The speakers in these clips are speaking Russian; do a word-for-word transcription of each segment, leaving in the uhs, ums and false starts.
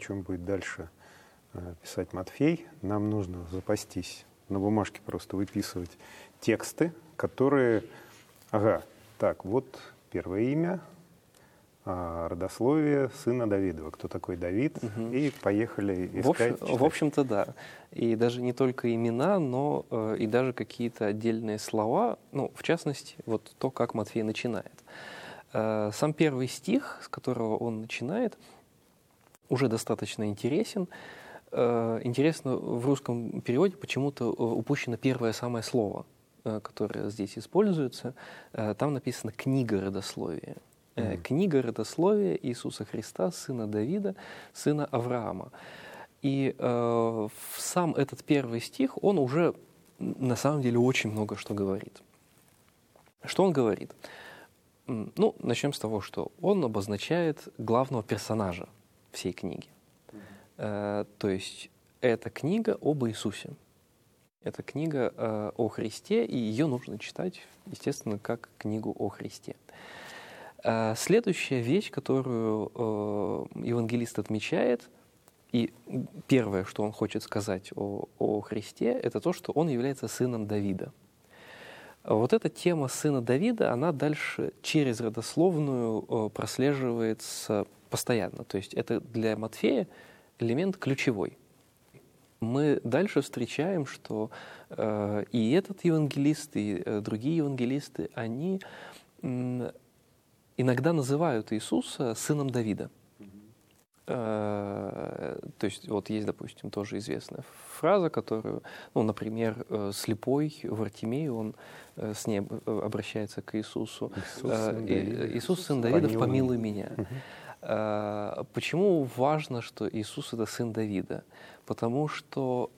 чем будет дальше писать Матфей, нам нужно запастись, на бумажке просто выписывать тексты, которые, ага, так, вот первое имя, родословие сына Давидова. Кто такой Давид? Угу. И поехали искать. В, общем, в общем-то, да. И даже не только имена, но э, и даже какие-то отдельные слова. Ну, в частности, вот то, как Матфей начинает. Э, сам первый стих, с которого он начинает, уже достаточно интересен. Э, интересно, в русском переводе почему-то упущено первое самое слово, э, которое здесь используется. Э, там написано «книга родословия». Mm-hmm. Книга родословия Иисуса Христа, сына Давида, сына Авраама. И э, сам этот первый стих, он уже на самом деле очень много что говорит. Что он говорит? Ну, начнем с того, что он обозначает главного персонажа всей книги. Mm-hmm. Э, то есть это книга об Иисусе. Это книга э, о Христе, и ее нужно читать, естественно, как книгу о Христе. Следующая вещь, которую э, евангелист отмечает, и первое, что он хочет сказать о, о Христе, это то, что он является сыном Давида. Вот эта тема сына Давида, она дальше через родословную э, прослеживается постоянно. То есть это для Матфея элемент ключевой. Мы дальше встречаем, что э, и этот евангелист, и э, другие евангелисты, они... Э, иногда называют Иисуса сыном Давида. Mm-hmm. То есть вот есть, допустим, тоже известная фраза, которую, ну, например, слепой Вартимей, он с ней обращается к Иисусу. Иисус, сын Давида, Иисус, сын Давида, помилуй, помилуй меня. Mm-hmm. Почему важно, что Иисус — это сын Давида? Потому что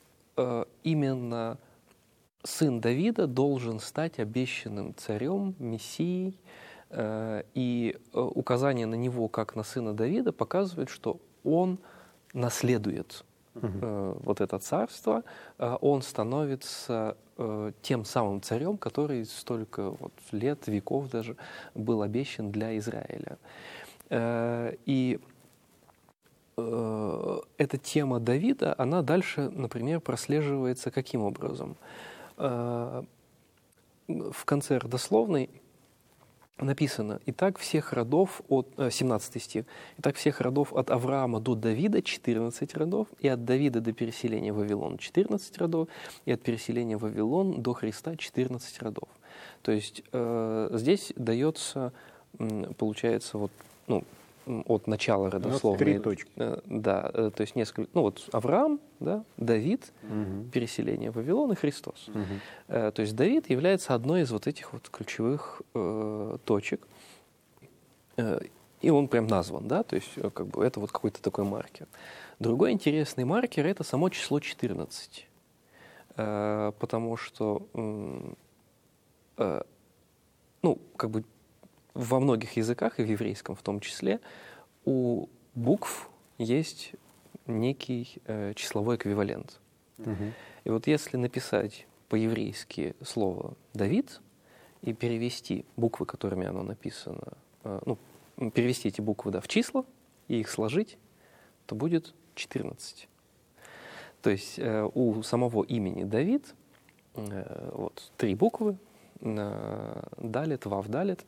именно сын Давида должен стать обещанным царем, мессией, и указание на него как на сына Давида показывает, что он наследует uh-huh. вот это царство, он становится тем самым царем, который столько вот лет, веков даже был обещан для Израиля. И эта тема Давида, она дальше, например, прослеживается каким образом? В конце родословной написано: «Итак, всех родов от...» семнадцатый стих. «Итак, всех родов от Авраама до Давида четырнадцать родов, и от Давида до переселения в Вавилон четырнадцать родов, и от переселения в Вавилон до Христа четырнадцать родов». То есть э, здесь дается, получается, вот, ну, от начала родословной. Три точки. Э, да, э, то есть несколько... Ну вот Авраам, да, Давид, угу. переселение в Вавилон и Христос. Угу. Э, то есть Давид является одной из вот этих вот ключевых э, точек. Э, и он прям назван, да, то есть э, как бы это вот какой-то такой маркер. Другой интересный маркер — это само число четырнадцать. Э, потому что, э, ну, как бы во многих языках, и в еврейском в том числе, у букв есть некий э, числовой эквивалент. Uh-huh. И вот если написать по-еврейски слово «Давид» и перевести буквы, которыми оно написано, э, ну, перевести эти буквы, да, в числа и их сложить, то будет четырнадцать. То есть э, у самого имени Давид э, вот три буквы, э, далет, вав, далет,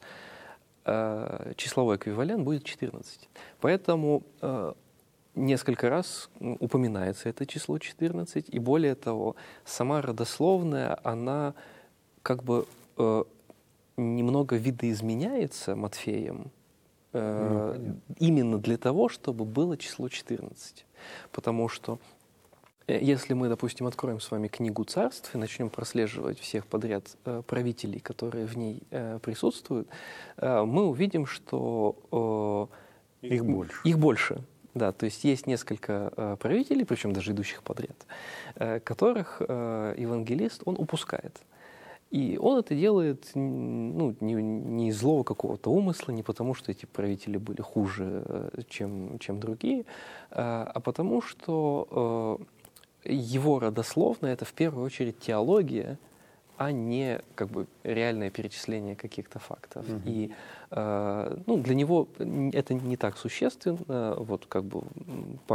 числовой эквивалент будет четырнадцать. Поэтому э, несколько раз упоминается это число четырнадцать, и более того, сама родословная, она как бы э, немного видоизменяется Матфеем э, ну, именно для того, чтобы было число четырнадцать. Потому что если мы, допустим, откроем с вами книгу Царств и начнем прослеживать всех подряд э, правителей, которые в ней э, присутствуют, э, мы увидим, что э, их больше. Их больше. Да, то есть есть несколько э, правителей, причем даже идущих подряд, э, которых э, евангелист, он упускает. И он это делает, ну, не, не из злого какого-то умысла, не потому, что эти правители были хуже, чем, чем другие, а, а потому, что э, его родословная — это в первую очередь теология, а не как бы реальное перечисление каких-то фактов. Mm-hmm. И э, ну, для него это не так существенно, вот как бы по